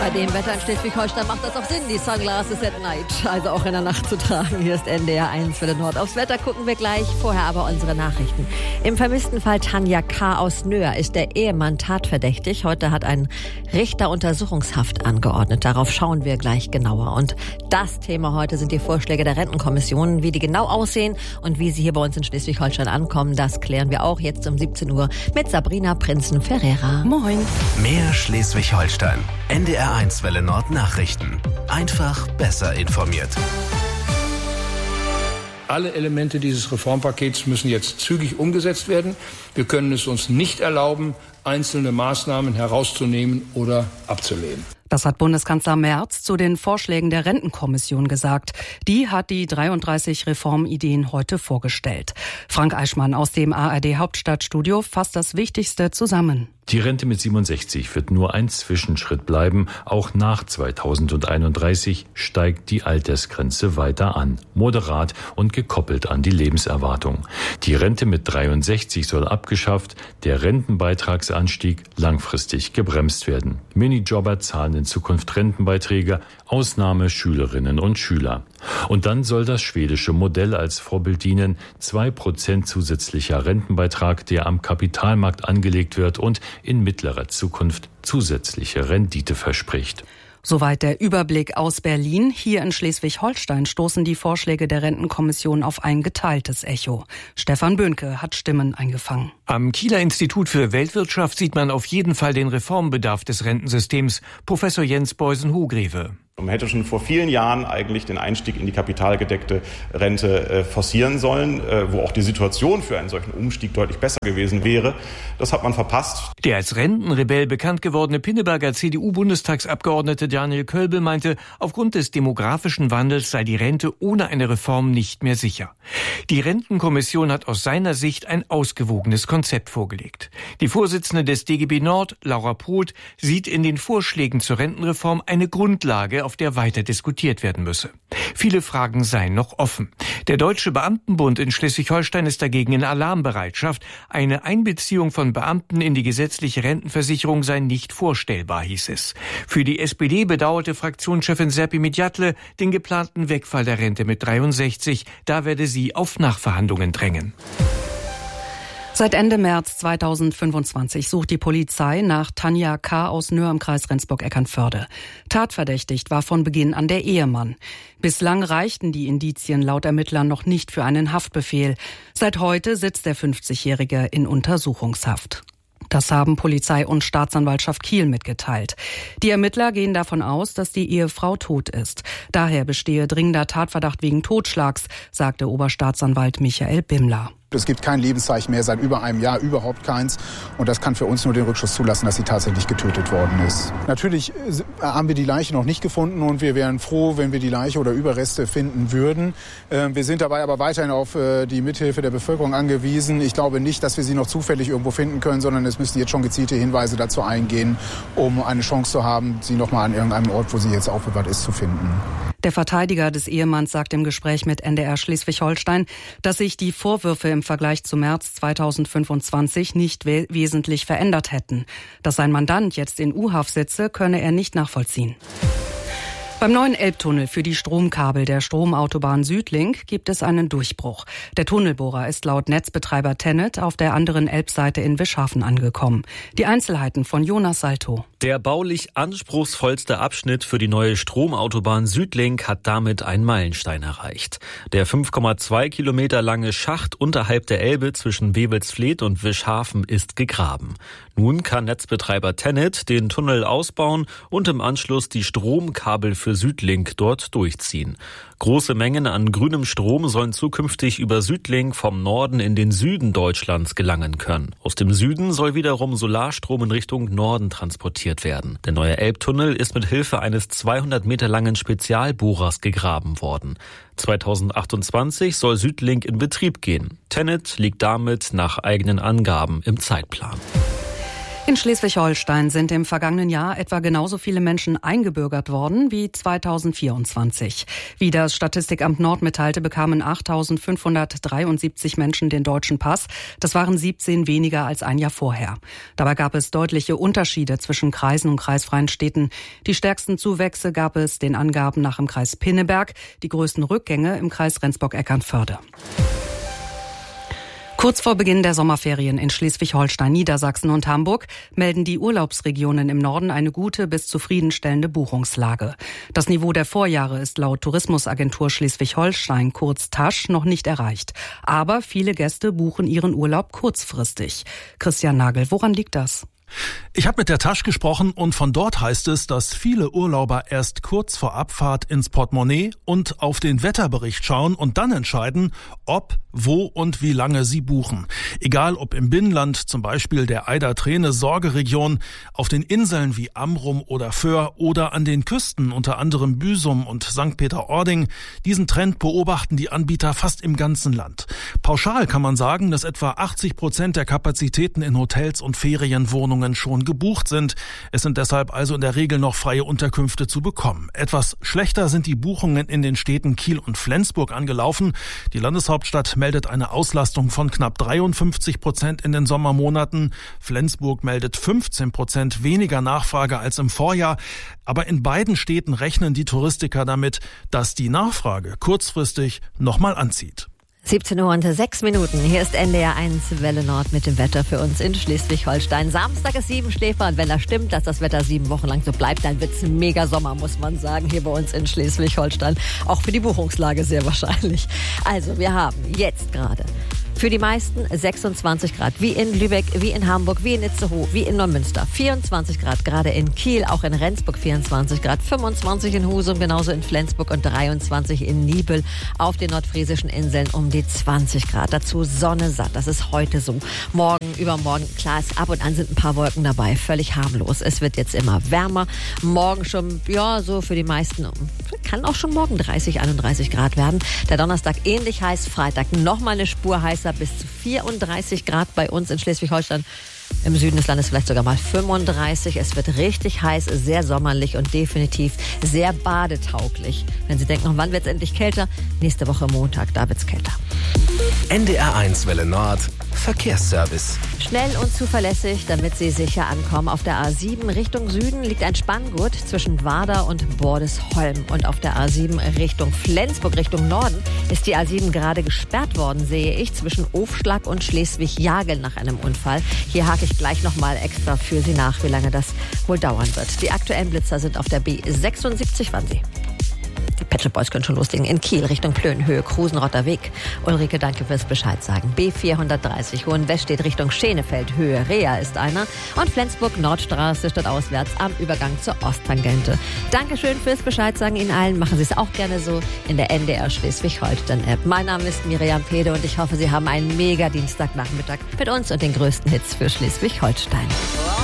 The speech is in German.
Bei dem Wetter in Schleswig-Holstein macht das auch Sinn, die Sunglasses at Night, also auch in der Nacht zu tragen. Hier ist NDR 1 Welle Nord. Aufs Wetter gucken wir gleich, vorher aber unsere Nachrichten. Im vermissten Fall Tanja K. aus Nöhr ist der Ehemann tatverdächtig. Heute hat ein Richter Untersuchungshaft angeordnet. Darauf schauen wir gleich genauer. Und das Thema heute sind die Vorschläge der Rentenkommission. Wie die genau aussehen und wie sie hier bei uns in Schleswig-Holstein ankommen, das klären wir auch jetzt um 17 Uhr mit Sabrina Prinzen-Ferreira. Moin. Mehr Schleswig-Holstein. NDR 1 Welle Nord Nachrichten. Einfach besser informiert. Alle Elemente dieses Reformpakets müssen jetzt zügig umgesetzt werden. Wir können es uns nicht erlauben, einzelne Maßnahmen herauszunehmen oder abzulehnen. Das hat Bundeskanzler Merz zu den Vorschlägen der Rentenkommission gesagt. Die hat die 33 Reformideen heute vorgestellt. Frank Eichmann aus dem ARD Hauptstadtstudio fasst das Wichtigste zusammen. Die Rente mit 67 wird nur ein Zwischenschritt bleiben. Auch nach 2031 steigt die Altersgrenze weiter an. Moderat und gekoppelt an die Lebenserwartung. Die Rente mit 63 soll abgeschafft, der Rentenbeitragsanstieg langfristig gebremst werden. Minijobber zahlen in Zukunft Rentenbeiträge, Ausnahme Schülerinnen und Schüler. Und dann soll das schwedische Modell als Vorbild dienen. 2% zusätzlicher Rentenbeitrag, der am Kapitalmarkt angelegt wird und in mittlerer Zukunft zusätzliche Rendite verspricht. Soweit der Überblick aus Berlin. Hier in Schleswig-Holstein stoßen die Vorschläge der Rentenkommission auf ein geteiltes Echo. Stefan Böhnke hat Stimmen eingefangen. Am Kieler Institut für Weltwirtschaft sieht man auf jeden Fall den Reformbedarf des Rentensystems. Professor Jens Beusen-Hugrewe. Man hätte schon vor vielen Jahren eigentlich den Einstieg in die kapitalgedeckte Rente forcieren sollen, wo auch die Situation für einen solchen Umstieg deutlich besser gewesen wäre. Das hat man verpasst. Der als Rentenrebell bekannt gewordene Pinneberger CDU-Bundestagsabgeordnete Daniel Kölbel meinte, aufgrund des demografischen Wandels sei die Rente ohne eine Reform nicht mehr sicher. Die Rentenkommission hat aus seiner Sicht ein ausgewogenes Konzept vorgelegt. Die Vorsitzende des DGB Nord, Laura Proth, sieht in den Vorschlägen zur Rentenreform eine Grundlage, auf der weiter diskutiert werden müsse. Viele Fragen seien noch offen. Der Deutsche Beamtenbund in Schleswig-Holstein ist dagegen in Alarmbereitschaft. Eine Einbeziehung von Beamten in die gesetzliche Rentenversicherung sei nicht vorstellbar, hieß es. Für die SPD bedauerte Fraktionschefin Serpil Midjatle den geplanten Wegfall der Rente mit 63. Da werde sie auf Nachverhandlungen drängen. Seit Ende März 2025 sucht die Polizei nach Tanja K. aus Nöhr im Kreis Rendsburg-Eckernförde. Tatverdächtigt war von Beginn an der Ehemann. Bislang reichten die Indizien laut Ermittlern noch nicht für einen Haftbefehl. Seit heute sitzt der 50-Jährige in Untersuchungshaft. Das haben Polizei und Staatsanwaltschaft Kiel mitgeteilt. Die Ermittler gehen davon aus, dass die Ehefrau tot ist. Daher bestehe dringender Tatverdacht wegen Totschlags, sagte Oberstaatsanwalt Michael Bimmler. Es gibt kein Lebenszeichen mehr, seit über einem Jahr überhaupt keins. Und das kann für uns nur den Rückschluss zulassen, dass sie tatsächlich getötet worden ist. Natürlich haben wir die Leiche noch nicht gefunden und wir wären froh, wenn wir die Leiche oder Überreste finden würden. Wir sind dabei aber weiterhin auf die Mithilfe der Bevölkerung angewiesen. Ich glaube nicht, dass wir sie noch zufällig irgendwo finden können, sondern es müssen jetzt schon gezielte Hinweise dazu eingehen, um eine Chance zu haben, sie nochmal an irgendeinem Ort, wo sie jetzt aufbewahrt ist, zu finden. Der Verteidiger des Ehemanns sagt im Gespräch mit NDR Schleswig-Holstein, dass sich die Vorwürfe im Vergleich zu März 2025 nicht wesentlich verändert hätten. Dass sein Mandant jetzt in U-Haft sitze, könne er nicht nachvollziehen. Beim neuen Elbtunnel für die Stromkabel der Stromautobahn Südlink gibt es einen Durchbruch. Der Tunnelbohrer ist laut Netzbetreiber TenneT auf der anderen Elbseite in Wischhafen angekommen. Die Einzelheiten von Jonas Salto. Der baulich anspruchsvollste Abschnitt für die neue Stromautobahn Südlink hat damit einen Meilenstein erreicht. Der 5,2 Kilometer lange Schacht unterhalb der Elbe zwischen Wewelsfleth und Wischhafen ist gegraben. Nun kann Netzbetreiber TenneT den Tunnel ausbauen und im Anschluss die Stromkabel für Südlink dort durchziehen. Große Mengen an grünem Strom sollen zukünftig über Südlink vom Norden in den Süden Deutschlands gelangen können. Aus dem Süden soll wiederum Solarstrom in Richtung Norden transportiert werden. Der neue Elbtunnel ist mit Hilfe eines 200 Meter langen Spezialbohrers gegraben worden. 2028 soll Südlink in Betrieb gehen. TenneT liegt damit nach eigenen Angaben im Zeitplan. In Schleswig-Holstein sind im vergangenen Jahr etwa genauso viele Menschen eingebürgert worden wie 2024. Wie das Statistikamt Nord mitteilte, bekamen 8.573 Menschen den deutschen Pass. Das waren 17 weniger als ein Jahr vorher. Dabei gab es deutliche Unterschiede zwischen Kreisen und kreisfreien Städten. Die stärksten Zuwächse gab es den Angaben nach im Kreis Pinneberg, die größten Rückgänge im Kreis Rendsburg-Eckernförde. Kurz vor Beginn der Sommerferien in Schleswig-Holstein, Niedersachsen und Hamburg melden die Urlaubsregionen im Norden eine gute bis zufriedenstellende Buchungslage. Das Niveau der Vorjahre ist laut Tourismusagentur Schleswig-Holstein, kurz TASCH, noch nicht erreicht. Aber viele Gäste buchen ihren Urlaub kurzfristig. Christian Nagel, woran liegt das? Ich habe mit der TASCH gesprochen und von dort heißt es, dass viele Urlauber erst kurz vor Abfahrt ins Portemonnaie und auf den Wetterbericht schauen und dann entscheiden, ob, wo und wie lange sie buchen. Egal ob im Binnenland, zum Beispiel der Eider-Treene-Sorgeregion, auf den Inseln wie Amrum oder Föhr oder an den Küsten, unter anderem Büsum und St. Peter-Ording. Diesen Trend beobachten die Anbieter fast im ganzen Land. Pauschal kann man sagen, dass etwa 80% der Kapazitäten in Hotels und Ferienwohnungen schon gebucht sind. Es sind deshalb also in der Regel noch freie Unterkünfte zu bekommen. Etwas schlechter sind die Buchungen in den Städten Kiel und Flensburg angelaufen. Die Landeshauptstadt meldet eine Auslastung von knapp 53% in den Sommermonaten. Flensburg meldet 15% weniger Nachfrage als im Vorjahr. Aber in beiden Städten rechnen die Touristiker damit, dass die Nachfrage kurzfristig nochmal anzieht. 17:06 Uhr. Hier ist NDR 1 Welle Nord mit dem Wetter für uns in Schleswig-Holstein. Samstag ist 7 Schläfer und wenn das stimmt, dass das Wetter 7 Wochen lang so bleibt, dann wird's ein mega Sommer, muss man sagen, hier bei uns in Schleswig-Holstein. Auch für die Buchungslage sehr wahrscheinlich. Also wir haben jetzt gerade für die meisten 26 Grad, wie in Lübeck, wie in Hamburg, wie in Itzehoe, wie in Neumünster. 24 Grad gerade in Kiel, auch in Rendsburg 24 Grad, 25 in Husum, genauso in Flensburg und 23 in Niebüll. Auf den nordfriesischen Inseln um die 20 Grad. Dazu Sonne satt, das ist heute so. Morgen, übermorgen, klar, ist ab und an sind ein paar Wolken dabei, völlig harmlos. Es wird jetzt immer wärmer. Morgen schon, ja, so für die meisten, kann auch schon morgen 30, 31 Grad werden. Der Donnerstag ähnlich heiß, Freitag nochmal eine Spur heißer, bis zu 34 Grad bei uns in Schleswig-Holstein. Im Süden des Landes vielleicht sogar mal 35. Es wird richtig heiß, sehr sommerlich und definitiv sehr badetauglich. Wenn Sie denken, wann wird es endlich kälter? Nächste Woche Montag, da wird es kälter. NDR 1 Welle Nord, Verkehrsservice. Schnell und zuverlässig, damit Sie sicher ankommen. Auf der A7 Richtung Süden liegt ein Spanngurt zwischen Wadern und Bordesholm. Und auf der A7 Richtung Flensburg, Richtung Norden, ist die A7 gerade gesperrt worden, sehe ich, zwischen Ofschlag und Schleswig-Jagel nach einem Unfall. Hier hake ich gleich nochmal extra für Sie nach, wie lange das wohl dauern wird. Die aktuellen Blitzer sind auf der B76, wann Sie? Die Pet Shop Boys können schon loslegen. In Kiel Richtung Plön, Höhe Krusenrotter Weg. Ulrike, danke fürs Bescheid sagen. B430 Hohenweststedt Richtung Schenefeld, Höhe Rea ist einer. Und Flensburg Nordstraße stadtauswärts am Übergang zur Osttangente. Dankeschön fürs Bescheid sagen Ihnen allen. Machen Sie es auch gerne so in der NDR Schleswig-Holstein-App. Mein Name ist Miriam Pede und ich hoffe, Sie haben einen mega Dienstagnachmittag mit uns und den größten Hits für Schleswig-Holstein.